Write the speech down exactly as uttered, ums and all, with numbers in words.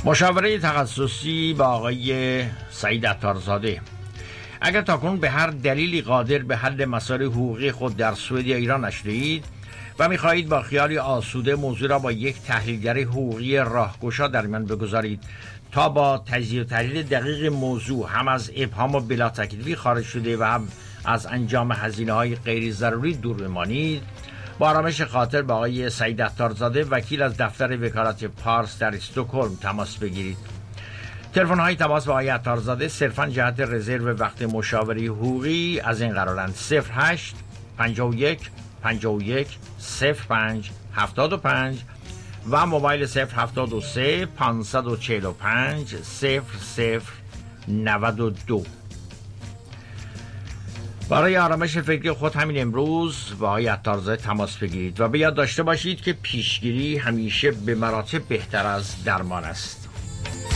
مشاوره تخصصی با آقای سعید عطارزاده. اگر تاکنون به هر دلیلی قادر به حل مسائل حقوقی خود در سوئد یا ایران نشدید و می‌خواهید با خیالی آسوده موضوع را با یک تحلیلگر حقوقی راهگشا در میان بگذارید تا با تجزیه و تحلیل دقیق موضوع هم از ابهام و بلا تکلیفی خارج شده و هم از انجام هزینه‌های غیر ضروری دور بمانید، با آرامش خاطر با آقای سعید عطارزاده وکیل از دفتر وکالت پارس در استکهلم تماس بگیرید. تلفن های تماس با آقای عطارزاده صرفاً جهت رزرو وقت مشاوره حقوقی از این قرارند: صفر هشت پنجاه و یک پنجاه و یک صفر پنج هفتاد و پنج و موبایل صفر هفتاد و سه پانصد و چهل و پنج صفر صفر نود و دو. برای آرامش فکری خود همین امروز با آقای عطارزاده تماس بگیرید و به یاد داشته باشید که پیشگیری همیشه به مراتب بهتر از درمان است.